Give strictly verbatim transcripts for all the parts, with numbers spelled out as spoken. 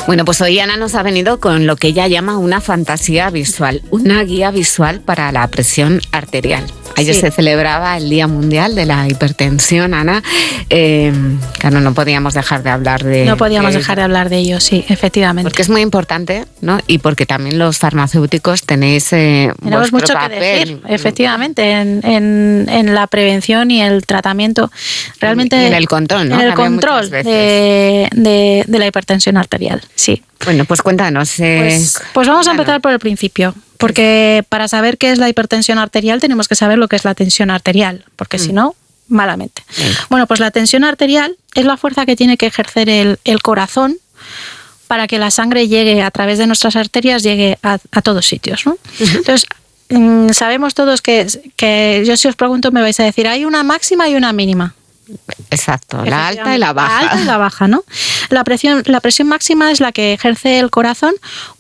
Bueno, pues hoy Ana nos ha venido con lo que ella llama una fantasía visual, una guía visual para la presión arterial. Ayer sí se celebraba el Día Mundial de la Hipertensión, Ana. Eh, claro, no podíamos dejar de hablar de... No podíamos de, dejar de hablar de ello, sí, efectivamente. Porque es muy importante, ¿no? Y porque también los farmacéuticos tenéis eh, Tenemos mucho papel. que decir, efectivamente, en, en, en la prevención y el tratamiento. Realmente... Y en el control, ¿no? En el también control de, de, de la hipertensión arterial, sí. Bueno, pues cuéntanos. Eh, pues, pues vamos a empezar por el principio. Porque para saber qué es la hipertensión arterial tenemos que saber lo que es la tensión arterial, porque mm. si no, malamente. Sí. Bueno, pues la tensión arterial es la fuerza que tiene que ejercer el, el corazón para que la sangre llegue a través de nuestras arterias, llegue a, a todos sitios, ¿no? Uh-huh. Entonces, mmm, sabemos todos que, que yo si os pregunto me vais a decir, hay una máxima y una mínima. Exacto, la alta y la baja. La alta y la baja, ¿no? La presión, la presión máxima es la que ejerce el corazón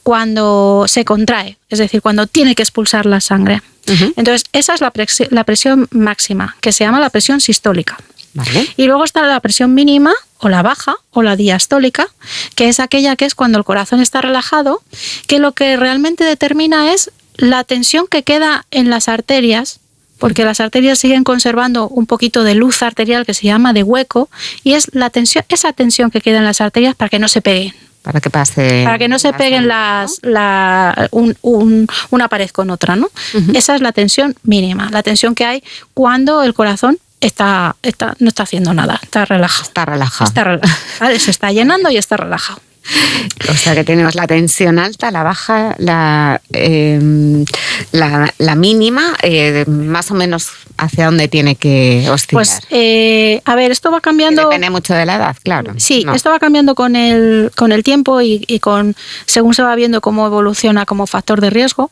cuando se contrae, es decir, cuando tiene que expulsar la sangre. Uh-huh. Entonces, esa es la, presi- la presión máxima, que se llama la presión sistólica. Vale. Y luego está la presión mínima, o la baja, o la diastólica, que es aquella que es cuando el corazón está relajado, que lo que realmente determina es la tensión que queda en las arterias, porque las arterias siguen conservando un poquito de luz arterial que se llama de hueco, y es la tensión, esa tensión que queda en las arterias para que no se peguen. Para que pase. Para que no se peguen las, ¿no? la, un, un, una pared con otra, ¿no? Uh-huh. Esa es la tensión mínima, la tensión que hay cuando el corazón está, está, no está haciendo nada, está relajado. Está relajado. Está relajado. ¿Vale? Se está llenando y está relajado. O sea que tenemos la tensión alta, la baja, la, eh, la, la mínima, eh, más o menos hacia dónde tiene que oscilar. Pues, eh, a ver, esto va cambiando... Que depende mucho de la edad, claro. Sí, no. esto va cambiando con el, con el tiempo y, y con según se va viendo cómo evoluciona como factor de riesgo.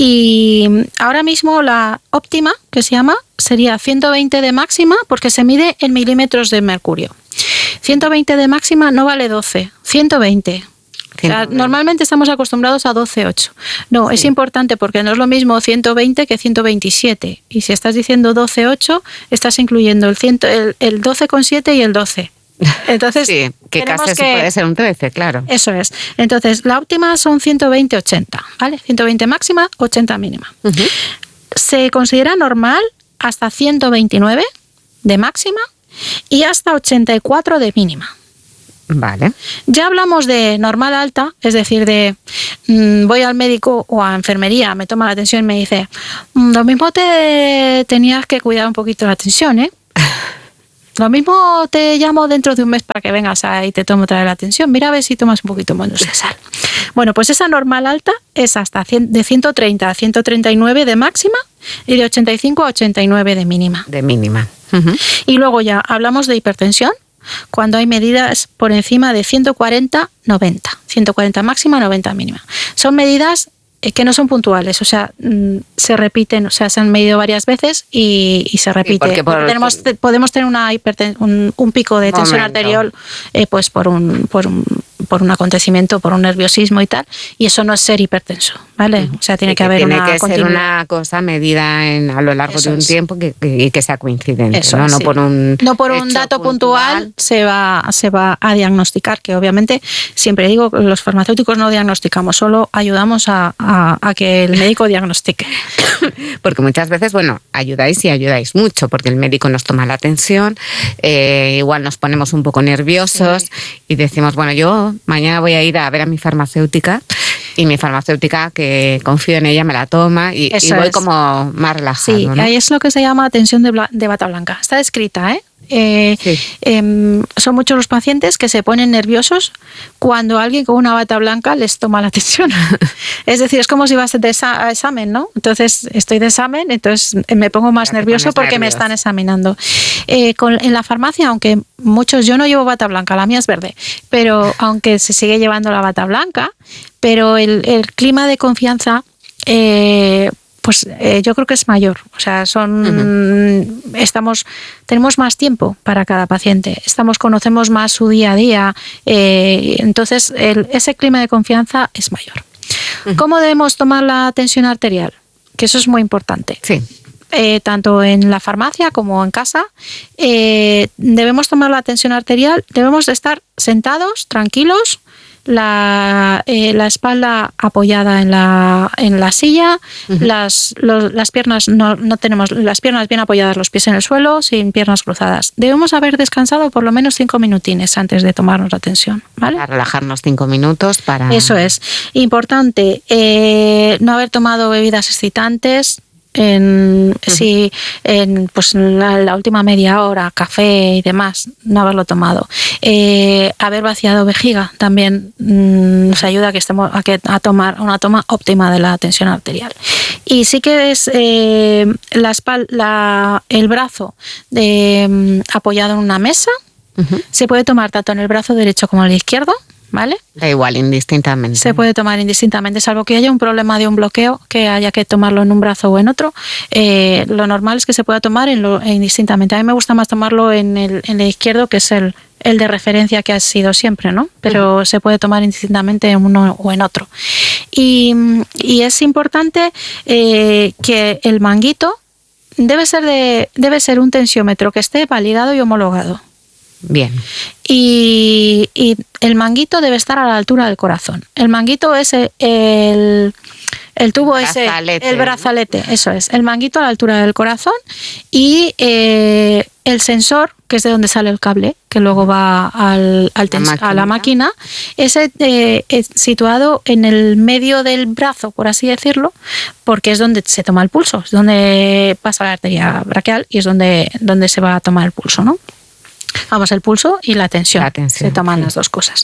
Y ahora mismo la óptima, que se llama, sería ciento veinte de máxima porque se mide en milímetros de mercurio. ciento veinte de máxima no vale doce, ciento veinte. O sea, normalmente estamos acostumbrados a doce coma ocho. No, sí. Es importante porque no es lo mismo ciento veinte que ciento veintisiete. Y si estás diciendo doce coma ocho, estás incluyendo el, cien, el, el doce coma siete y el doce. Entonces, sí, que casi que, puede ser un trece, claro. Eso es. Entonces, la óptima son ciento veinte ochenta, ¿vale? ciento veinte máxima, ochenta mínima. Uh-huh. Se considera normal hasta ciento veintinueve de máxima y hasta ochenta y cuatro de mínima. Vale. Ya hablamos de normal alta, es decir, de mmm, voy al médico o a enfermería, me toma la tensión y me dice, mmm, lo mismo te tenías que cuidar un poquito la tensión, ¿eh? Lo mismo te llamo dentro de un mes para que vengas y te tomo otra vez la tensión. Mira a ver si tomas un poquito menos de sal. Bueno, pues esa normal alta es hasta de ciento treinta a ciento treinta y nueve de máxima y de ochenta y cinco a ochenta y nueve de mínima. De mínima. Uh-huh. Y luego ya hablamos de hipertensión, cuando hay medidas por encima de ciento cuarenta noventa. ciento cuarenta máxima, noventa mínima. Son medidas que no son puntuales, o sea, se repiten, o sea, se han medido varias veces y, y se repite. Porque por... Tenemos, podemos tener una hiperten- un, un pico de tensión Momento. arterial eh, pues por un, por un por un acontecimiento, por un nerviosismo y tal, y eso no es ser hipertenso, ¿vale? O sea, tiene sí, que, que haber tiene una que continuidad. ser una cosa medida en, a lo largo eso de un es. tiempo que, que, y que sea coincidente, eso, ¿no? Sí. No por un, no por un dato puntual, puntual se va, se va a diagnosticar, que obviamente siempre digo que los farmacéuticos no diagnosticamos, solo ayudamos a, a, a que el médico diagnostique. Porque muchas veces, bueno, ayudáis y ayudáis mucho, porque el médico nos toma la atención, eh, igual nos ponemos un poco nerviosos sí. y decimos, bueno, yo mañana voy a ir a ver a mi farmacéutica y mi farmacéutica, que confío en ella, me la toma y, y voy es. como más relajado. Sí, ¿no? Ahí es lo que se llama tensión de, bla, de bata blanca. Está escrita, ¿eh? Eh, sí. eh, son muchos los pacientes que se ponen nerviosos cuando alguien con una bata blanca les toma la tensión. Es decir, es como si vas de esa, a examen, ¿no? Entonces estoy de examen, entonces me pongo más nervioso porque nervios. me están examinando. Eh, con, en la farmacia, aunque muchos, yo no llevo bata blanca, la mía es verde, pero aunque se sigue llevando la bata blanca, pero el, el clima de confianza eh, pues eh, yo creo que es mayor. O sea, son uh-huh. estamos tenemos más tiempo para cada paciente. Estamos conocemos más su día a día. Eh, entonces, el, ese clima de confianza es mayor. Uh-huh. ¿Cómo debemos tomar la tensión arterial? Que eso es muy importante. Sí. Eh, tanto en la farmacia como en casa, eh, debemos tomar la tensión arterial, debemos estar sentados, tranquilos, la, eh, la espalda apoyada en la, en la silla, uh-huh. las, los, las piernas no, no tenemos las piernas bien apoyadas, los pies en el suelo, sin piernas cruzadas. Debemos haber descansado por lo menos cinco minutines antes de tomarnos la tensión, ¿vale? Para relajarnos cinco minutos para... Eso es. Importante, eh, no haber tomado bebidas excitantes. En, uh-huh. si en pues la, la última media hora, café y demás, no haberlo tomado. Eh, haber vaciado vejiga también mmm, nos ayuda a que estemos a, que, a tomar una toma óptima de la tensión arterial. Y sí que es eh, la espalda, la, el brazo de, apoyado en una mesa. Uh-huh. Se puede tomar tanto en el brazo derecho como en el izquierdo. ¿Vale? Da igual, indistintamente. Se puede tomar indistintamente, salvo que haya un problema de un bloqueo, que haya que tomarlo en un brazo o en otro. Eh, lo normal es que se pueda tomar en lo, indistintamente. A mí me gusta más tomarlo en el, en el izquierdo, que es el, el de referencia que ha sido siempre, ¿no? Pero uh-huh. se puede tomar indistintamente en uno o en otro. Y, y es importante eh, que el manguito debe ser, de, debe ser un tensiómetro que esté validado y homologado. Bien. Y, y el manguito debe estar a la altura del corazón. El manguito es el, el, el tubo ese, el brazalete, eso es. El manguito a la altura del corazón y eh, el sensor, que es de donde sale el cable, que luego va al, al tens- la a la máquina, ese eh, es situado en el medio del brazo, por así decirlo, porque es donde se toma el pulso, es donde pasa la arteria braquial y es donde, donde se va a tomar el pulso, ¿no? Vamos, el pulso y la tensión, la tensión se toman sí. las dos cosas.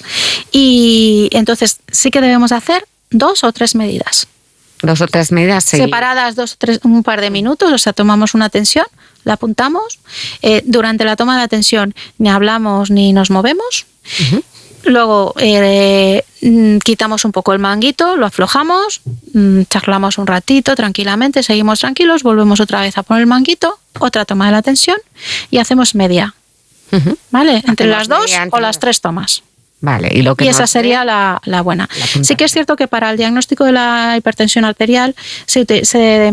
Y entonces sí que debemos hacer dos o tres medidas. Dos o tres medidas seguidas. Separadas dos o tres, un par de minutos, o sea, tomamos una tensión, la apuntamos. Eh, durante la toma de la tensión ni hablamos ni nos movemos. Uh-huh. Luego eh, quitamos un poco el manguito, lo aflojamos, charlamos un ratito tranquilamente, seguimos tranquilos, volvemos otra vez a poner el manguito, otra toma de la tensión y hacemos media. Uh-huh. ¿Vale? Entre las dos o las tres tomas. Vale, y, lo que y esa sería la, la buena. La sí que es cierto que para el diagnóstico de la hipertensión arterial se, se,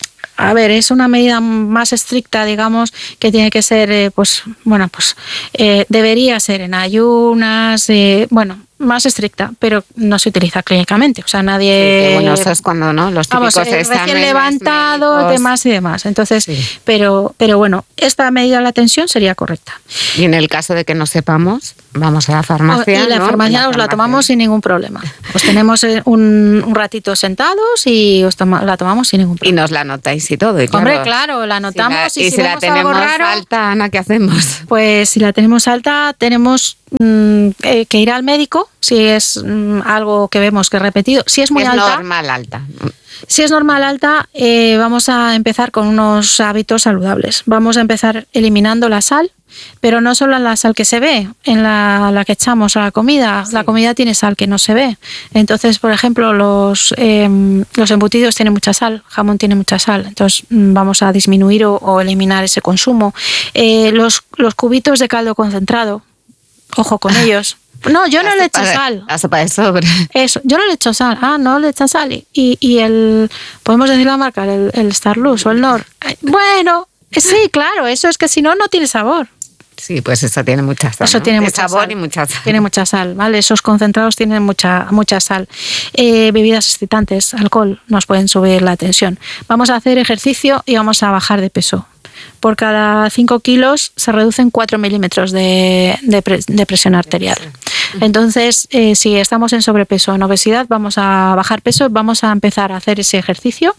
a ver, es una medida más estricta, digamos, que tiene que ser, eh, pues, bueno, pues eh, debería ser en ayunas, eh, bueno, más estricta, pero no se utiliza clínicamente, o sea, nadie... Sí, bueno, eso es cuando, ¿no? Los típicos vamos, exámenes recién levantado, médicos. demás y demás, entonces, sí. pero, pero bueno, esta medida de la tensión sería correcta. Y en el caso de que no sepamos, vamos a la farmacia, Y la ¿no? farmacia la os la tomamos sin ningún problema. Os tenemos un, un ratito sentados y os toma, la tomamos sin ningún problema. Y nos la anotáis y todo. Y claro, hombre, claro, la anotamos si la, y, y si, si la tenemos raro, alta, Ana, ¿qué hacemos? Pues si la tenemos alta, tenemos mmm, eh, que ir al médico, si es mmm, algo que vemos que es repetido. Si es muy es alta... Es normal alta. Si es normal alta, eh, vamos a empezar con unos hábitos saludables. Vamos a empezar eliminando la sal, pero no solo la sal que se ve, en la, la que echamos a la comida. Sí. La comida tiene sal que no se ve. Entonces, por ejemplo, los, eh, los embutidos tienen mucha sal, jamón tiene mucha sal. Entonces, vamos a disminuir o, o eliminar ese consumo. Eh, los, los cubitos de caldo concentrado, ojo con ellos. No, yo la no le echo sal. La sopa de sobre. Eso, yo no le echo sal. Ah, no le echan sal. Y, y el, podemos decir la marca, el, el Starlux o el Nor. Bueno, sí, claro, eso es que si no, no tiene sabor. Sí, pues eso tiene mucha sal. Eso ¿no? tiene de mucha sabor sal. y mucha sal. Tiene mucha sal, ¿vale? Esos concentrados tienen mucha, mucha sal. Eh, bebidas excitantes, alcohol, nos pueden subir la tensión. Vamos a hacer ejercicio y vamos a bajar de peso. Por cada cinco kilos se reducen cuatro milímetros de, de, pre, de presión arterial. Entonces, eh, si estamos en sobrepeso o en obesidad, vamos a bajar peso, vamos a empezar a hacer ese ejercicio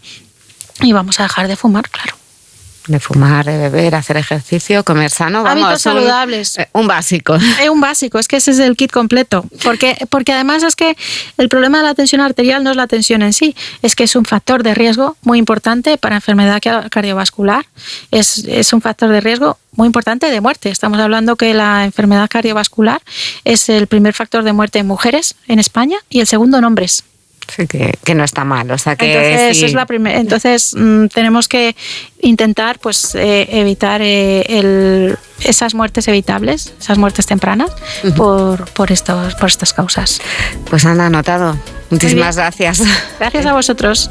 y vamos a dejar de fumar, claro. De fumar, de beber, hacer ejercicio, comer sano. Vamos, hábitos saludables. Un, un básico. Es un básico, es que ese es el kit completo. Porque, porque además es que el problema de la tensión arterial no es la tensión en sí, es que es un factor de riesgo muy importante para enfermedad cardiovascular. Es, es un factor de riesgo muy importante de muerte. Estamos hablando que la enfermedad cardiovascular es el primer factor de muerte en mujeres en España y el segundo en hombres. Sí, que, que no está mal, o sea que entonces sí. es la primera. Entonces mmm, tenemos que intentar, pues, eh, evitar eh, el, esas muertes evitables, esas muertes tempranas, uh-huh. por por estos por estas causas. Pues Ana, anotado. Muchísimas gracias. Gracias a vosotros.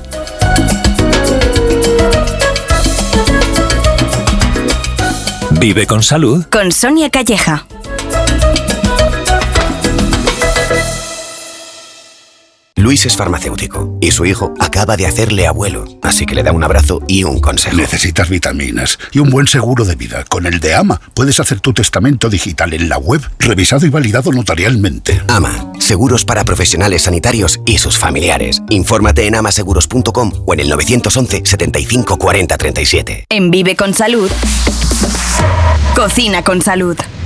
Vive con salud con Sonia Calleja. Luis es farmacéutico y su hijo acaba de hacerle abuelo, así que le da un abrazo y un consejo. Necesitas vitaminas y un buen seguro de vida. Con el de AMA puedes hacer tu testamento digital en la web, revisado y validado notarialmente. AMA, seguros para profesionales sanitarios y sus familiares. Infórmate en amaseguros punto com o en el nueve once, setenta y cinco, cuarenta, treinta y siete. En Vive con Salud, Cocina con Salud.